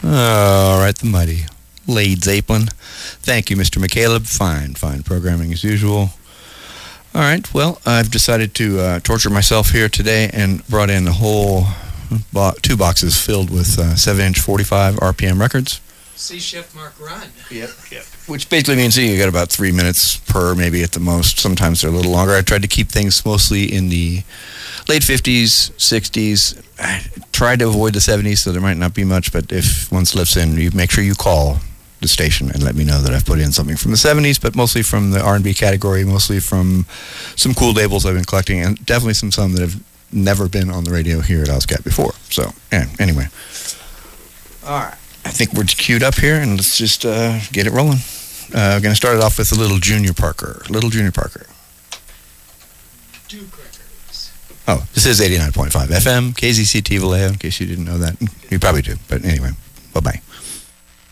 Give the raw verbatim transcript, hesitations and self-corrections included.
All right, the mighty Led Zeppelin. Thank you, Mister McCaleb. Fine, fine programming as usual. All right, well, I've decided to uh, torture myself here today and brought in a whole bo- two boxes filled with uh, seven inch forty-five R P M records. C shift mark run. Yep, yep. Which basically means that you get about three minutes per, maybe at the most. Sometimes they're a little longer. I tried to keep things mostly in the late fifties, sixties. I tried to avoid the seventies, so there might not be much, but if one slips in, you make sure you call the station and let me know that I've put in something from the seventies, but mostly from the R and B category, mostly from some cool labels I've been collecting, and definitely some some that have never been on the radio here at OzCat before. So, yeah, anyway. All right. I think we're queued up here, and let's just uh, get it rolling. Uh, I'm going to start it off with a little Junior Parker. Little Junior Parker. Duke Records. Oh, this is eighty-nine point five F M, K Z C T Vallejo, in case you didn't know that. You probably do, but anyway, bye-bye.